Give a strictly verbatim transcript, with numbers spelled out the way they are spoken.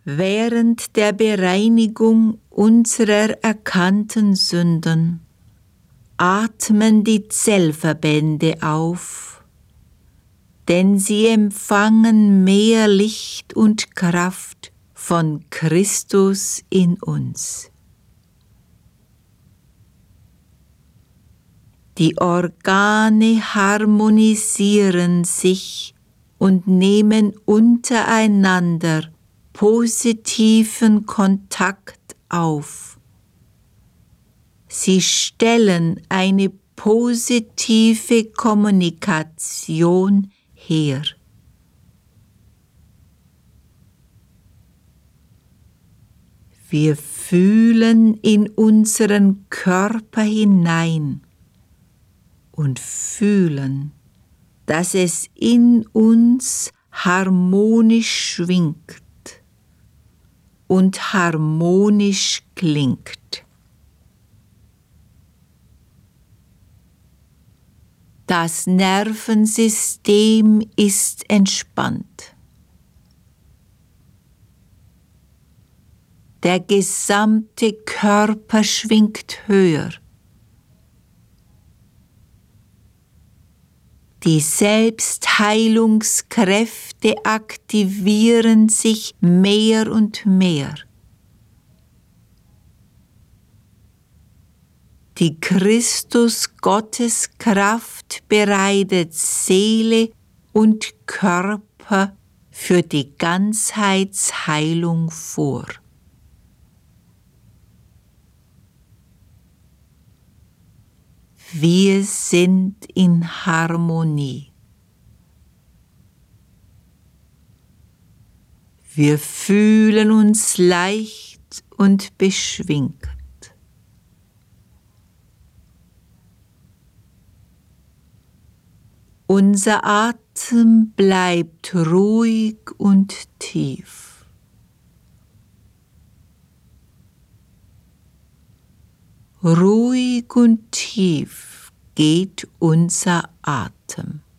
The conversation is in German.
Während der Bereinigung unserer erkannten Sünden atmen die Zellverbände auf, denn sie empfangen mehr Licht und Kraft von Christus in uns. Die Organe harmonisieren sich und nehmen untereinander positiven Kontakt auf. Sie stellen eine positive Kommunikation her. Wir fühlen in unseren Körper hinein und fühlen, dass es in uns harmonisch schwingt und harmonisch klingt. Das Nervensystem ist entspannt. Der gesamte Körper schwingt höher. Die Selbstheilungskräfte aktivieren sich mehr und mehr. Die Christus-Gottes-Kraft bereitet Seele und Körper für die Ganzheitsheilung vor. Wir sind in Harmonie. Wir fühlen uns leicht und beschwingt. Unser Atem bleibt ruhig und tief. Ruhig und tief geht unser Atem.